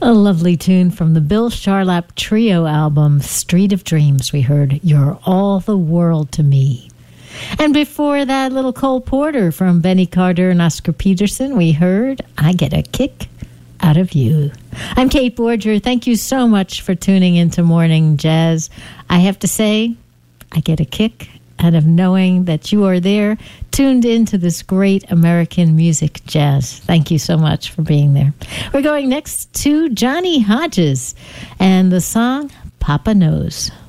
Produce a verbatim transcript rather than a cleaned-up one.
A lovely tune from the Bill Charlap Trio album, Street of Dreams. We heard You're All the World to Me. And before that, little Cole Porter from Benny Carter and Oscar Peterson, we heard I Get a Kick Out of You. I'm Kate Borger. Thank you so much for tuning into Morning Jazz. I have to say, I get a kick out of knowing that you are there, tuned into this great American music jazz. Thank you so much for being there. We're going next to Johnny Hodges and the song Papa Knows.